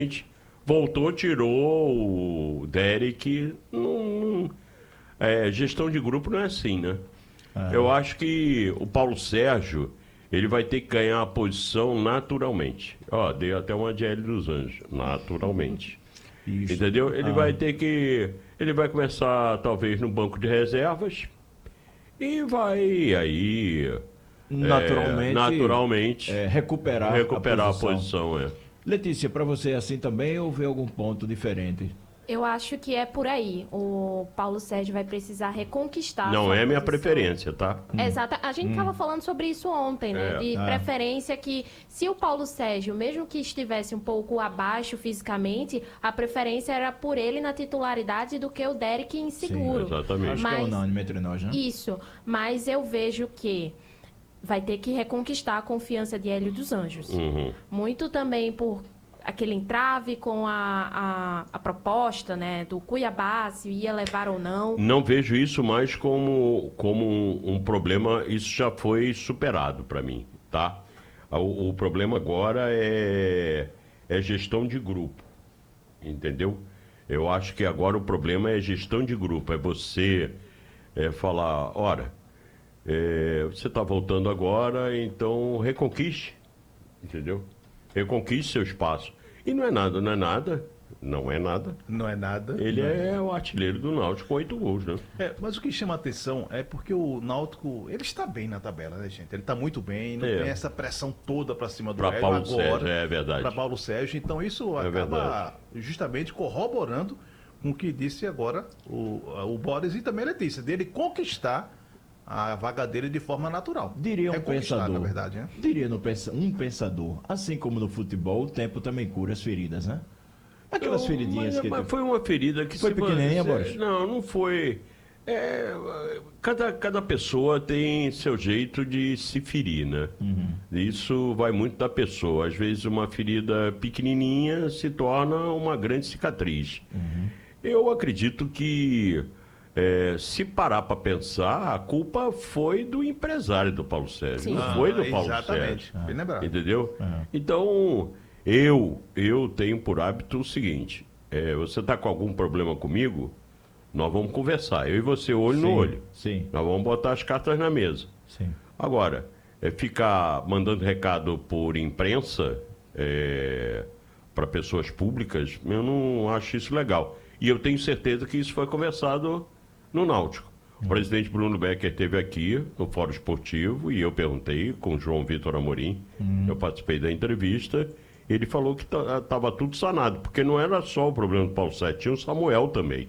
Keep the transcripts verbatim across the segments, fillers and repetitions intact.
voltou, tirou o Derek. Não, é, gestão de grupo não é assim, né? Ah. Eu acho que o Paulo Sérgio, ele vai ter que ganhar a posição naturalmente. Ó, dei até uma de Hélio dos Anjos, naturalmente. Isso. Entendeu? Ele ah. vai ter que... Ele vai começar, talvez, no banco de reservas e vai aí... Naturalmente, é, naturalmente é, recuperar, recuperar a posição. A posição é. Letícia, para você é assim também ou vê algum ponto diferente? Eu acho que é por aí. O Paulo Sérgio vai precisar reconquistar. Não a sua é minha posição. preferência, tá? Hum. Exato. A gente estava hum. falando sobre isso ontem, né? É. De ah. preferência que, se o Paulo Sérgio, mesmo que estivesse um pouco abaixo fisicamente, a preferência era por ele na titularidade do que o Derek inseguro. Sim, exatamente. Acho mas, que é unânime entre nós, né? Isso. Mas eu vejo que vai ter que reconquistar a confiança de Hélio dos Anjos. Uhum. Muito também por aquele entrave com a, a, a proposta, né, do Cuiabá, se ia levar ou não. Não vejo isso mais como, como um, um problema, isso já foi superado para mim, tá? O, o problema agora é, é gestão de grupo, entendeu? Eu acho que agora o problema é gestão de grupo, é você é, falar, ora, é, você está voltando agora, então reconquiste, entendeu? Reconquiste seu espaço. E não é nada, não é nada, não é nada. Não é nada. Ele é, é o artilheiro do Náutico com oito gols, né? É, mas o que chama atenção é porque o Náutico, ele está bem na tabela, né, gente? Ele está muito bem, não é. tem essa pressão toda para cima do pra Hélio Paulo agora. Sérgio, é verdade. Para Paulo Sérgio, então isso é acaba verdade. justamente corroborando com o que disse agora o, o Boris e também a Letícia, dele conquistar a vaga dele de forma natural. Diria um pensador, na verdade, né? Diria no, um pensador, assim como no futebol, o tempo também cura as feridas, né? Aquelas Eu, feridinhas mas, que... Mas foi uma ferida que... Foi pequenininha, Boris? Não, não foi... É, cada, cada pessoa tem seu jeito de se ferir, né? Uhum. Isso vai muito da pessoa. Às vezes uma ferida pequenininha se torna uma grande cicatriz. Uhum. Eu acredito que... É, se parar para pensar, a culpa foi do empresário do Paulo Sérgio, Sim. não ah, foi do Paulo exatamente. Sérgio. Exatamente. Entendeu? Uhum. Então, eu, eu tenho por hábito o seguinte, é, você está com algum problema comigo, nós vamos conversar, eu e você, olho Sim. no olho. Sim. Nós vamos botar as cartas na mesa. Sim. Agora, é, ficar mandando recado por imprensa é, para pessoas públicas, eu não acho isso legal. E eu tenho certeza que isso foi conversado no Náutico. O presidente Bruno Becker esteve aqui no Fórum Esportivo e eu perguntei com o João Vitor Amorim, uhum. eu participei da entrevista, ele falou que estava tudo sanado, porque não era só o problema do Paulo Sérgio, tinha o Samuel também.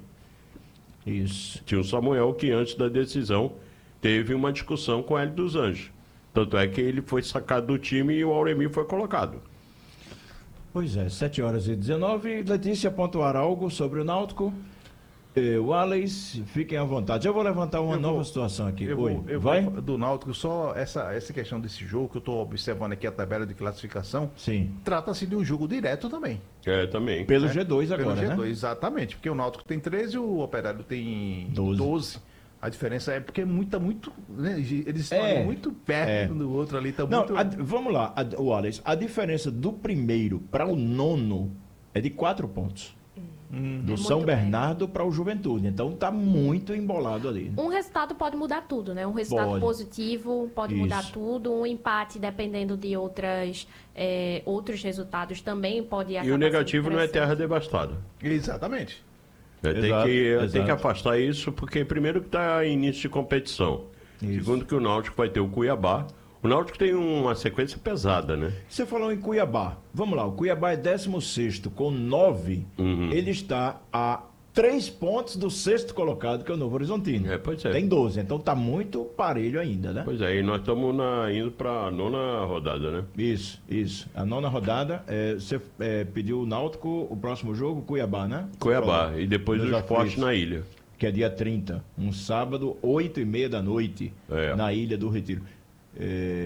Isso. Tinha o Samuel que antes da decisão teve uma discussão com o Hélio dos Anjos. Tanto é que ele foi sacado do time e o Auremir foi colocado. Pois é, sete horas e dezenove. Letícia, pontuar algo sobre o Náutico? O Wallace, fiquem à vontade. Eu vou levantar uma eu nova vou, situação aqui. Eu Oi, vou, eu vai? Vou do Náutico, só essa, essa questão desse jogo que eu estou observando aqui, a tabela de classificação. Sim. Trata-se de um jogo direto também. É, também. Pelo é, G dois agora, Pelo G dois, né? exatamente. Porque o Náutico tem treze e o Operário tem doze. doze. A diferença é porque é muito, muito né? Eles estão é, muito perto é. um do outro ali. Tá Não, muito... a, vamos lá, a, Wallace. A diferença do primeiro para o nono é de quatro pontos. Hum. Do é São Bernardo para o Juventude. Então tá muito embolado ali. Um resultado pode mudar tudo, né? Um resultado pode. positivo pode Isso. mudar tudo. Um empate, dependendo de outras, é, outros resultados, também pode acabar. E o negativo não é terra devastada. Exatamente. É, tem, exato, que, tem exato. que afastar isso, porque primeiro que está em início de competição. Isso. Segundo que o Náutico vai ter o Cuiabá. O Náutico tem uma sequência pesada, né? Você falou em Cuiabá. Vamos lá, o Cuiabá é décimo sexto com nove. Uhum. Ele está a três pontos do sexto colocado, que é o Novo Horizontino. É, pois é. Tem doze, então tá muito parelho ainda, né? Pois é, e nós estamos na, indo para a nona rodada, né? Isso, isso. A nona rodada, é, você é, pediu o Náutico, o próximo jogo, Cuiabá, né? Cuiabá, e depois o Esporte na ilha. Que é dia trinta, um sábado, oito e meia da noite, é. na Ilha do Retiro. É...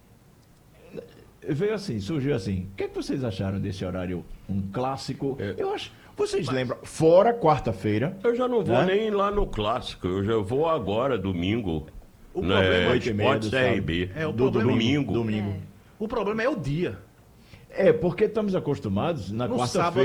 Veio assim, surgiu assim. O que, é que vocês acharam desse horário? Um clássico? É. Eu acho. Vocês Mas... lembram? Fora quarta-feira. Eu já não vou né? nem lá no clássico. Eu já vou agora, domingo. O né? problema é Esporte C R B. É, o do, problema... domingo. domingo. É. O problema é o dia. É, porque estamos acostumados na No quarta-feira.